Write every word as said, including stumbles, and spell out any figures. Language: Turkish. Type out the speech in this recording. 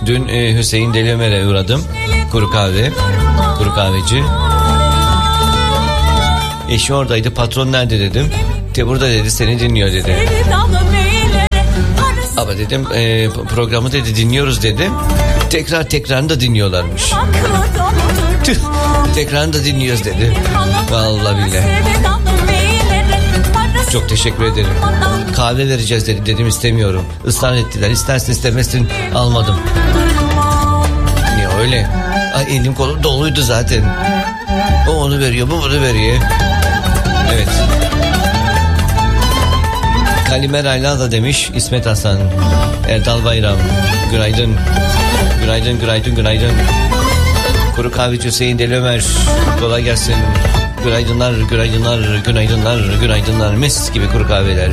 Dün e, Hüseyin Deli Ömer'e uğradım. Kuru kahve. Kuru kahveci. Eşi oradaydı. Patron nerede dedim. De burada dedi, seni dinliyor dedi. Ama dedim e, programı dedi dinliyoruz dedi. Tekrar tekrarını da dinliyorlarmış. Tüh, tekrarını da dinliyoruz dedi. Vallahi billahi. Çok teşekkür ederim. Kahve vereceğiz dedi. Dedim istemiyorum. Israr ettiler. İstersin istemezsin almadım. Niye öyle? Ay, elim kolum doluydu zaten. O onu veriyor, bu bunu veriyor. Evet. Kalimerayla da demiş İsmet Hasan. Erdal Bayram. Günaydın. Günaydın, günaydın, günaydın. Kuru kahveci Hüseyin Deli Ömer. Kolay gelsin. Günaydınlar, günaydınlar, günaydınlar, günaydınlar. Mis gibi kuru kahveler.